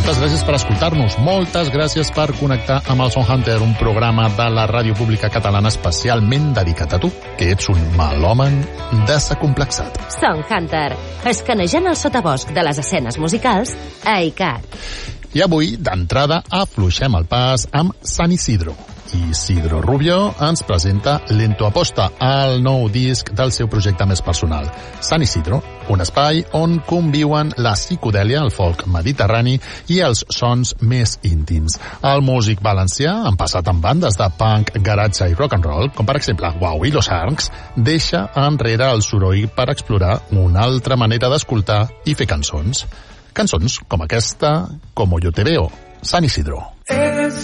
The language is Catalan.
moltes gràcies per escoltar-nos, moltes gràcies per connectar amb el Sound Hunter, un programa de la ràdio pública catalana especialment dedicat a tu, que ets un melòman desacomplexat. Sound Hunter, escanejant el sotabosc de les escenes musicals a ICAT. I avui, d'entrada, afluixem el pas amb San Isidro. Isidro Rubio ens presenta Lento Aposta, el nou disc del seu projecte més personal. San Isidro, un espai on conviuen la psicodèlia, el folk mediterrani i els sons més íntims. El músic valencià, empassat en bandes de punk, garatge i rock and roll, com per exemple Guau i Los Arcs, deixa enrere el soroll per explorar una altra manera d'escoltar i fer cançons. Cançons com aquesta, Como yo te veo, San Isidro.